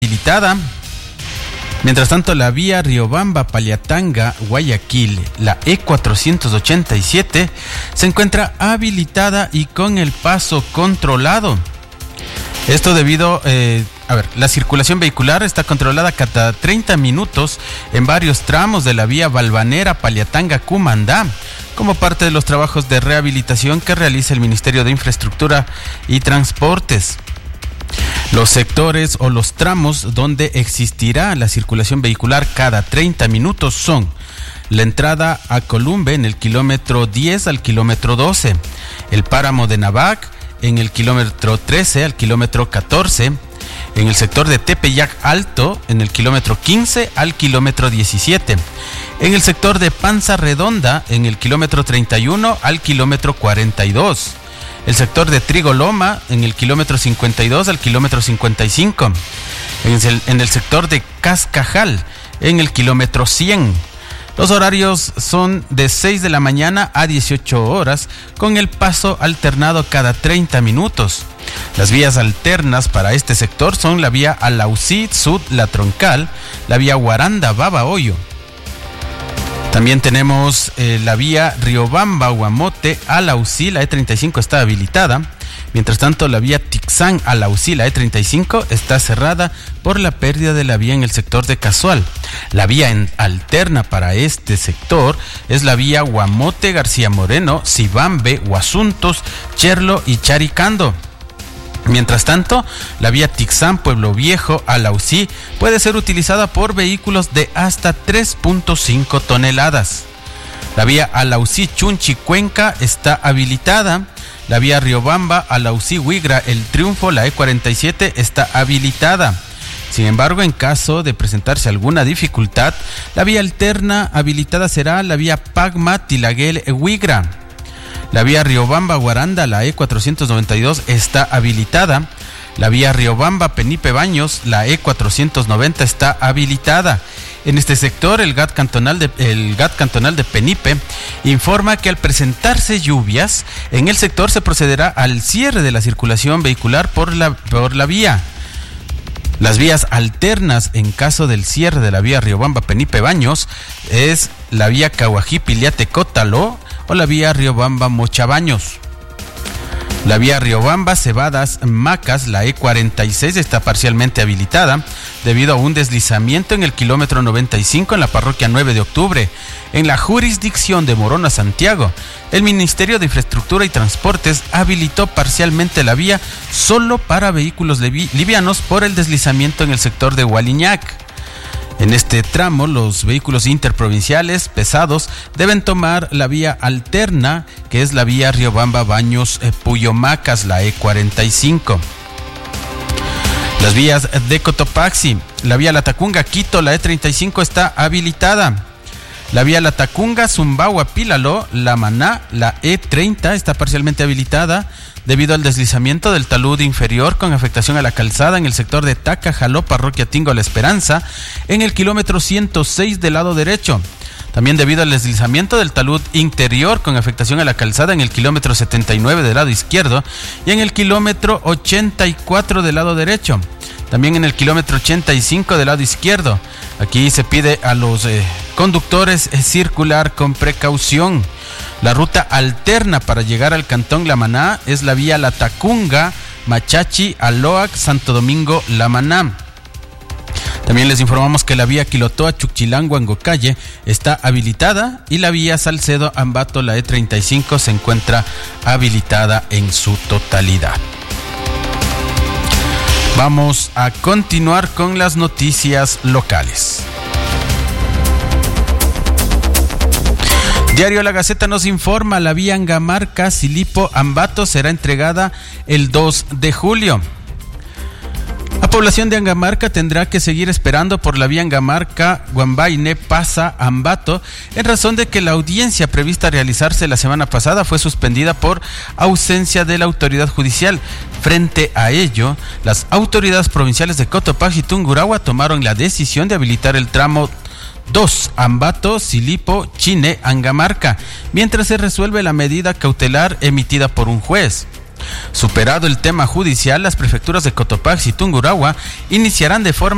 habilitada. Mientras tanto, la vía Riobamba, Paliatanga, Guayaquil, la E487, se encuentra habilitada y con el paso controlado. Esto debido, la circulación vehicular está controlada cada 30 minutos en varios tramos de la vía Valvanera, Paliatanga, Cumandá, como parte de los trabajos de rehabilitación que realiza el Ministerio de Infraestructura y Transportes. Los sectores o los tramos donde existirá la circulación vehicular cada 30 minutos son la entrada a Columbe en el kilómetro 10 al kilómetro 12, el páramo de Navac en el kilómetro 13 al kilómetro 14, en el sector de Tepeyac Alto en el kilómetro 15 al kilómetro 17, en el sector de Panza Redonda en el kilómetro 31 al kilómetro 42, el sector de Trigo Loma en el kilómetro 52 al kilómetro 55, en el sector de Cascajal en el kilómetro 100. Los horarios son de 6 de la mañana a 18 horas con el paso alternado cada 30 minutos. Las vías alternas para este sector son la vía Alausí Sud La Troncal, la vía Guaranda Babahoyo. También tenemos la vía Riobamba, Guamote, Alausí, la E35 está habilitada. Mientras tanto, la vía Tixán, Alausí, la E35 está cerrada por la pérdida de la vía en el sector de Casual. La vía alterna para este sector es la vía Guamote, García Moreno, Sibambe, Guasuntos, Cherlo y Charicando. Mientras tanto, la vía Tixán, Pueblo Viejo, Alausí puede ser utilizada por vehículos de hasta 3.5 toneladas. La vía Alausí, Chunchi, Cuenca está habilitada. La vía Riobamba, Alausí, Huigra, El Triunfo, la E47 está habilitada. Sin embargo, en caso de presentarse alguna dificultad, la vía alterna habilitada será la vía Pagma, Tilaguel, Huigra. La vía Riobamba, Guaranda, la E492 está habilitada. La vía Riobamba, Penipe Baños, la E490 está habilitada. En este sector, el GAT cantonal de Penipe informa que al presentarse lluvias, en el sector se procederá al cierre de la circulación vehicular por la vía. Las vías alternas en caso del cierre de la vía Riobamba, Penipe Baños es la vía Cahuají, Piliate, Cótalo o la vía Riobamba, Mochabaños. La vía Riobamba, Cebadas, Macas, la E46 está parcialmente habilitada debido a un deslizamiento en el kilómetro 95 en la parroquia 9 de octubre. En la jurisdicción de Morona, Santiago, el Ministerio de Infraestructura y Transportes habilitó parcialmente la vía solo para vehículos livianos por el deslizamiento en el sector de Hualiñac. En este tramo, los vehículos interprovinciales pesados deben tomar la vía alterna, que es la vía Riobamba, Baños, Puyomacas, la E45. Las vías de Cotopaxi, la vía Latacunga, Quito, la E35 está habilitada. La vía Latacunga, Zumbagua, Pílalo, La Maná, la E30 está parcialmente habilitada debido al deslizamiento del talud inferior con afectación a la calzada en el sector de Taca, Jaló, parroquia Tingo La Esperanza, en el kilómetro 106 del lado derecho. También debido al deslizamiento del talud interior con afectación a la calzada en el kilómetro 79 del lado izquierdo y en el kilómetro 84 del lado derecho. También en el kilómetro 85 del lado izquierdo. Aquí se pide a los conductores circular con precaución. La ruta alterna para llegar al cantón La Maná es la vía Latacunga, Machachi, Aloac, Santo Domingo, La Maná. También les informamos que la vía Quilotoa, Chuquchilán, Huangocalle está habilitada y la vía Salcedo, Ambato, la E35 se encuentra habilitada en su totalidad. Vamos a continuar con las noticias locales. Diario La Gaceta nos informa, la vía Angamarca, Silipo, Ambato será entregada el 2 de julio. La población de Angamarca tendrá que seguir esperando por la vía Angamarca, Guambaine, Pasa, Ambato, en razón de que la audiencia prevista a realizarse la semana pasada fue suspendida por ausencia de la autoridad judicial. Frente a ello, las autoridades provinciales de Cotopaxi y Tungurahua tomaron la decisión de habilitar el tramo 2, Ambato, Silipo, Chine, Angamarca, mientras se resuelve la medida cautelar emitida por un juez. Superado el tema judicial, las prefecturas de Cotopaxi y Tungurahua iniciarán de forma